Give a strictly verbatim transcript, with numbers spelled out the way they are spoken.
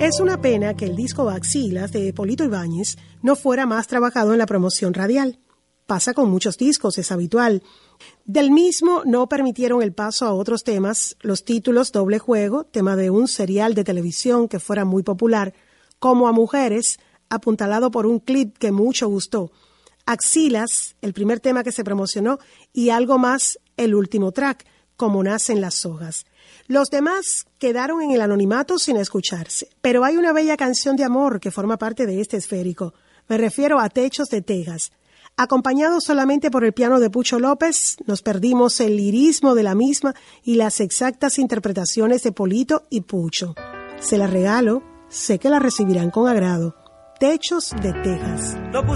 Es una pena que el disco Axilas de Polito Ibáñez no fuera más trabajado en la promoción radial. Pasa con muchos discos, es habitual. Del mismo no permitieron el paso a otros temas, los títulos Doble Juego, tema de un serial de televisión que fuera muy popular, como A Mujeres, apuntalado por un clip que mucho gustó, Axilas, el primer tema que se promocionó, y Algo Más, el último track, Como Nacen las Hojas. Los demás quedaron en el anonimato sin escucharse, pero hay una bella canción de amor que forma parte de este esférico. Me refiero a Techos de Tejas. Acompañado solamente por el piano de Pucho López, nos perdimos el lirismo de la misma y las exactas interpretaciones de Polito y Pucho. Se la regalo, sé que la recibirán con agrado. Techos de Tejas. No